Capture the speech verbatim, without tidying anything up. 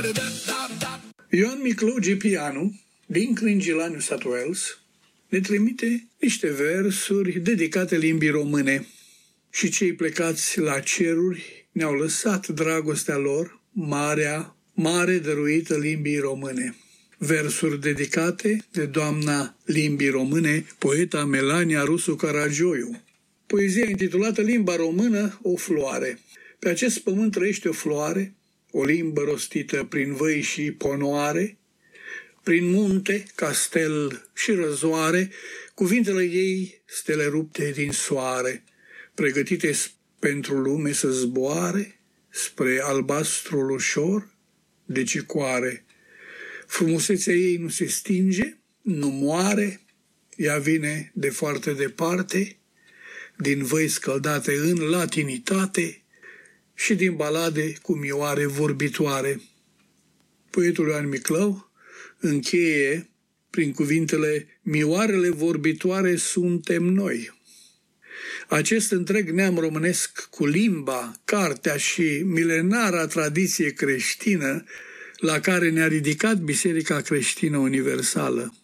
Ioan Miclou Gipianu, din Cringila, New South Wales, ne trimite niște versuri dedicate limbii române. Și cei plecați la ceruri ne-au lăsat dragostea lor, marea, mare dăruită limbii române. Versuri dedicate de doamna limbii române, poeta Melania Rusu Caragioiu. Poezia intitulată Limba română, o floare. Pe acest pământ trăiește o floare, o limbă rostită prin văi și ponoare, prin munte, castel și răzoare, cuvintele ei stele rupte din soare, pregătite pentru lume să zboare spre albastrul ușor de cicoare. Frumusețea ei nu se stinge, nu moare, ea vine de foarte departe, din văi scăldate în latinitate și din balade cu mioare vorbitoare. Poetul Ioan Miclou încheie prin cuvintele mioarele vorbitoare suntem noi. Acest întreg neam românesc cu limba, cartea și milenara tradiție creștină la care ne-a ridicat Biserica Creștină Universală.